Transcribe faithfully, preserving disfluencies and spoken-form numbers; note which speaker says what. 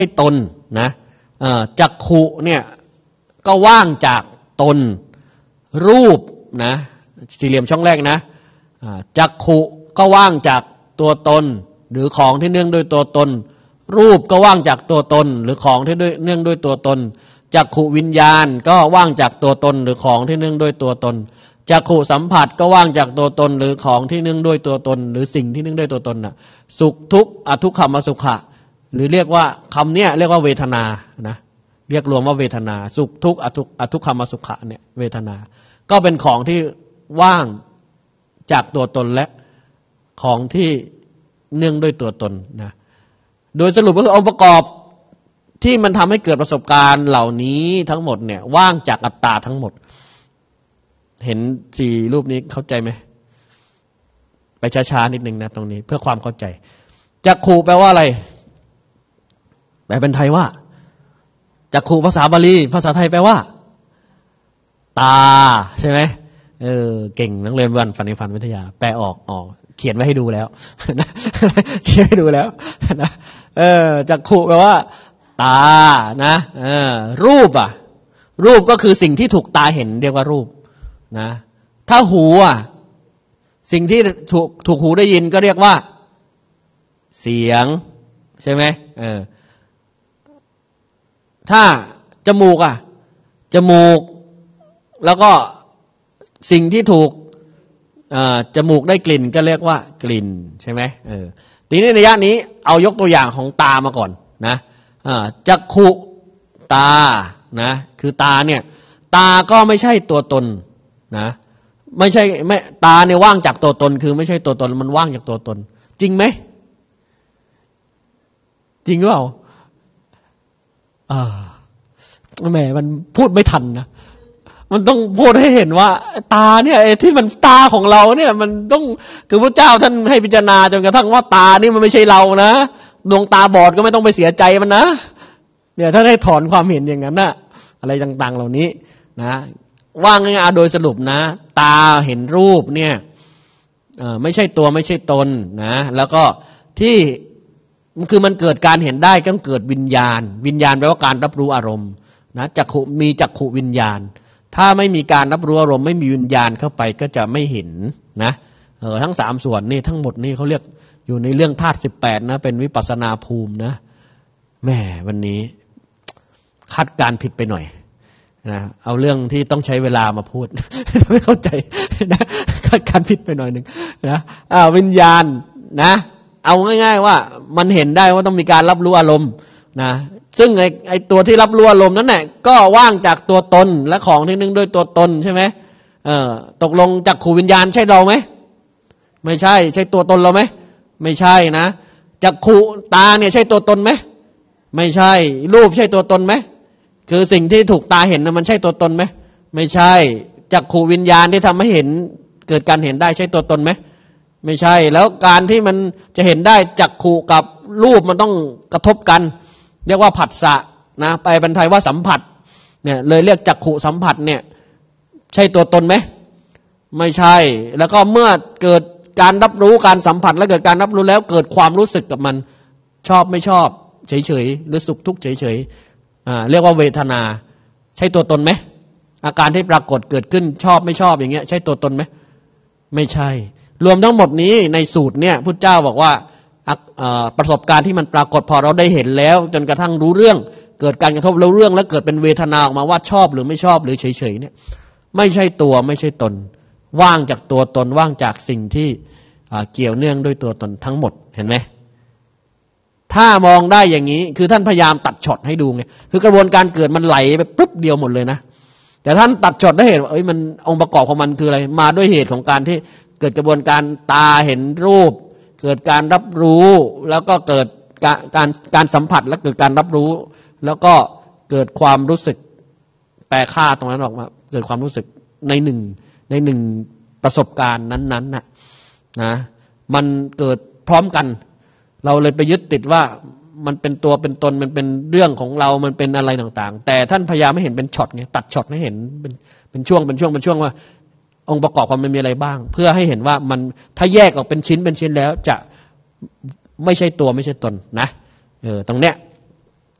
Speaker 1: ตนนะจักขุเนี่ยก็ว่างจากตนรูปนะสี่เหลี่ยมช่องแรกนะจักขุก็ว่างจากตัวตนหรือของที่เนื่องด้วยตัวตนรูปก็ว่างจากตัวตนหรือของที่เนื่องด้วยตัวตนจักขุวิญญาณก็ว่างจากตัวตนหรือของที่เนื่องด้วยตัวตนจักขุสัมผัสก็ว่างจากตัวตนหรือของที่เนื่องด้วยตัวตนหรือสิ่งที่เนื่องด้วยตัวตนน่ะสุขทุกข์อทุกขมสุขะหรือเรียกว่าคำเนี้ยเรียกว่าเวทนานะเรียกรวมว่าเวทนาสุขทุกข์อทุกอทุกขมสุขะเนี่ยเวทนาก็เป็นของที่ว่างจากตัวตนและของที่เนื่องด้วยตัวตนนะโดยสรุปก็คือองค์ประกอบที่มันทำให้เกิดประสบการณ์เหล่านี้ทั้งหมดเนี่ยว่างจากอัตตาทั้งหมดเห็นสี่รูปนี้เข้าใจไหมไปช้าๆนิดนึงนะตรงนี้เพื่อความเข้าใจจักขุแปลว่าอะไรแปลเป็นไทยว่าจักขุภาษาบาลีภาษาไทยแปลว่าตาใช่ไหมเออเก่งนักเรียนวันฝันในฝันวิทยาแปลออกออกเขียนไว้ให้ดูแล้วเขียนให้ดูแล้วนะเออจักขุแปลว่าตานะเออรูปอ่ะรูปก็คือสิ่งที่ถูกตาเห็นเรียกว่ารูปนะถ้าหูอ่ะสิ่งที่ถูกถูกหูได้ยินก็เรียกว่าเสียงใช่ไหมเออถ้าจมูกอ่ะจมูกแล้วก็สิ่งที่ถูกจมูกได้กลิ่นก็เรียกว่ากลิ่นใช่ไหมเออทีนี้ในระยะนี้เอายกตัวอย่างของตามาก่อนนะจักขุตานะคือตาเนี่ยตาก็ไม่ใช่ตัวตนนะไม่ใช่ไม่ตาเนี่ยว่างจากตัวตนคือไม่ใช่ตัวตนมันว่างจากตัวตนจริงไหมจริงหรือเปล่าอ่าแหมมันพูดไม่ทันนะมันต้องพูดให้เห็นว่าตาเนี่ยไอ้ที่มันตาของเราเนี่ยมันต้องคือพระเจ้าท่านให้พิจารณาจนกระทั่งว่าตานี่มันไม่ใช่เรานะดวงตาบอดก็ไม่ต้องไปเสียใจมันนะเนี่ยถ้าได้ถอนความเห็นอย่างนั้นนะอะไรต่างๆเหล่านี้นะว่าง่ายๆโดยสรุปนะตาเห็นรูปเนี่ยเอ่อไม่ใช่ตัวไม่ใช่ตนนะแล้วก็ที่คือมันเกิดการเห็นได้ก็เกิดวิญญาณวิญญาณแปลว่าการรับรู้อารมณ์นะจักขุมีจักขุวิญญาณถ้าไม่มีการรับรู้อารมณ์ไม่มีวิญญาณเข้าไปก็จะไม่เห็นนะเออทั้งสามส่วนนี่ทั้งหมดนี่เขาเรียกอยู่ในเรื่องธาตุสิบแปดนะเป็นวิปัสสนาภูมินะแหมวันนี้คาดการผิดไปหน่อยนะเอาเรื่องที่ต้องใช้เวลามาพูด ไม่เข้าใจนะคาดการผิดไปหน่อยนึงนะอ่าวิญญาณนะเอาง่ายๆว่ามันเห็นได้ว่าต้องมีการรับรู้อารมณ์นะซึ่งไอ้ไอ้ตัวที่รับรู้อารมณ์นั้นแหละก็ว่างจากตัวตนและของที่นึ่งด้วยตัวตนใช่ไหมเออตกลงจักขุวิญญาณใช่เราไหมไม่ใช่ใช่ตัวตนเราไหมไม่ใช่นะจักขุตาเนี่ยใช่ตัวตนไหมไม่ใช่รูปใช่ตัวตนไหมคือสิ่งที่ถูกตาเห็นนะมันใช่ตัวตนไหมไม่ใช่จักขุวิญญาณที่ทำให้เห็นเกิดการเห็นได้ใช่ตัวตนไหมไม่ใช่แล้วการที่มันจะเห็นได้จักขุกับรูปมันต้องกระทบกันเรียกว่าผัสสะนะไปเป็นไทยว่าสัมผัสเนี่ยเลยเรียกจักขุสัมผัสเนี่ยใช่ตัวตนไหมไม่ใช่แล้วก็เมื่อเกิดการรับรู้การสัมผัสแล้วเกิดการรับรู้แล้วเกิดความรู้สึกกับมันชอบไม่ชอบเฉยๆหรือสุขทุกข์เฉยๆอ่าเรียกว่าเวทนาใช่ตัวตนไหมอาการที่ปรากฏเกิดขึ้นชอบไม่ชอบอย่างเงี้ยใช่ตัวตนไหมไม่ใช่รวมทั้งหมดนี้ในสูตรเนี่ยพุทธเจ้าบอกว่าประสบการณ์ที่มันปรากฏพอเราได้เห็นแล้วจนกระทั่งรู้เรื่องเกิดการกระทบรู้เรื่องแล้วเกิดเป็นเวทนาออกมาว่าชอบหรือไม่ชอบหรือเฉยๆเนี่ยไม่ใช่ตัวไม่ใช่ตนว่างจากตัวตนว่างจากสิ่งที่เกี่ยวเนื่องด้วยตัวตนทั้งหมดเห็นไหมถ้ามองได้อย่างนี้คือท่านพยายามตัดช็อตให้ดูไงคือกระบวนการเกิดมันไหลไปปุ๊บเดียวหมดเลยนะแต่ท่านตัดช็อตได้เห็นว่าเอ้ยมันองค์ประกอบของมันคืออะไรมาด้วยเหตุของการที่เกิดกระบวนการตาเห็นรูปเกิดการรับรู้แล้วก็เกิดการการการสัมผัสและเกิดการรับรู้แล้วก็เกิดความรู้สึกแปลค่าตรงนั้นออกมาเกิดความรู้สึกในหนึ่งในหนึ่งประสบการณ์นั้นๆน่ะนะมันเกิดพร้อมกันเราเลยไปยึดติดว่ามันเป็นตัวเป็นตนมันเป็นเรื่องของเรามันเป็นอะไรต่างๆแต่ท่านพยายามให้เห็นเป็นช็อตไงตัดช็อตให้เห็นเป็นเป็นช่วงเป็นช่วงเป็นช่วงว่าองค์ประกอบความมันมีอะไรบ้างเพื่อให้เห็นว่ามันถ้าแยกออกเป็นชิ้นเป็นชิ้นแล้วจะไม่ใช่ตัวไม่ใช่ตนนะเออตรงเนี้ย